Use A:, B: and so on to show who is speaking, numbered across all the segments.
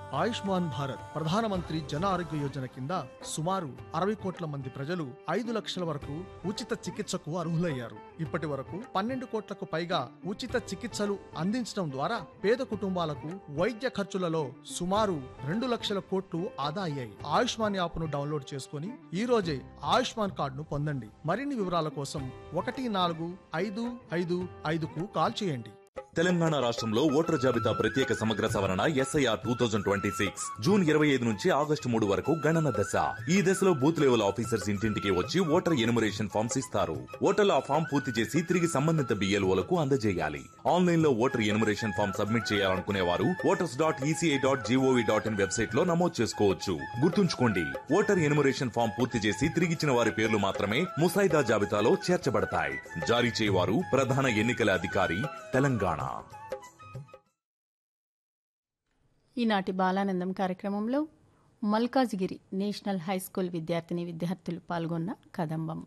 A: ఆయుష్మాన్ భారత్ ప్రధానమంత్రి జన ఆరోగ్య యోజన కింద సుమారు 60 కోట్ల మంది ప్రజలు 5 లక్షల వరకు ఉచిత చికిత్సకు అర్హులయ్యారు. ఇప్పటి వరకు 12 కోట్లకు పైగా ఉచిత చికిత్సలు అందించడం ద్వారా పేద కుటుంబాలకు వైద్య ఖర్చులలో సుమారు 2 లక్షల కోట్లు ఆదా అయ్యాయి. ఆయుష్మాన్ యాప్ను డౌన్లోడ్ చేసుకుని ఈ రోజే ఆయుష్మాన్ కార్డును పొందండి. మరిన్ని వివరాల కోసం 14555కు కాల్ చేయండి.
B: తెలంగాణ రాష్ట్రంలో ఓటర్ జాబితా ప్రత్యేక సమగ్ర సవరణ ఎస్ఐఆర్ 2026 జూన్ 25 నుంచి ఆగస్టు 3 వరకు గణన దశ. ఈ దశలో బూత్ లెవెల్ ఆఫీసర్స్ ఇంటింటికి వచ్చి ఓటర్ ఎనుమరేషన్ ఫామ్స్ ఇస్తారు. ఓటర్లు ఆ ఫామ్ పూర్తి చేసి తిరిగి సంబంధిత బిఎల్ఓలకు అందజేయాలి. ఆన్లైన్ లో ఓటర్ ఎనుమరేషన్ ఫామ్ సబ్మిట్ చేయాలనుకునే వారు voters.eci.gov.in వెబ్సైట్ లో నమోదు చేసుకోవచ్చు. గుర్తుంచుకోండి, ఓటర్ ఎనుమరేషన్ ఫామ్ పూర్తి చేసి తిరిగిచ్చిన వారి పేర్లు మాత్రమే ముసాయిదా జాబితాలో చేర్చబడతాయి. జారీ చేయవారు ప్రధాన ఎన్నికల అధికారి తెలంగాణ.
C: ఈనాటి బాలానందం కార్యక్రమంలో మల్కాజ్గిరి నేషనల్ హైస్కూల్ విద్యార్థులు పాల్గొన్న కదంబం.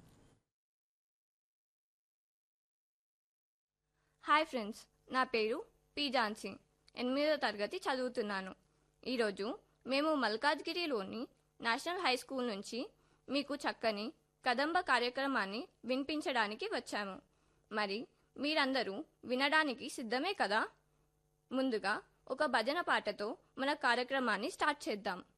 D: హాయ్ ఫ్రెండ్స్, నా పేరు పి ఝాన్సీ. 8వ తరగతి చదువుతున్నాను. ఈరోజు మేము మల్కాజ్గిరిలోని నేషనల్ హై స్కూల్ నుంచి మీకు చక్కని కదంబ కార్యక్రమాన్ని వినిపించడానికి వచ్చాము. మరి మీరందరూ వినడానికి సిద్ధమే కదా? ముందుగా ఒక భజన పాటతో మన కార్యక్రమాన్ని స్టార్ట్ చేద్దాం.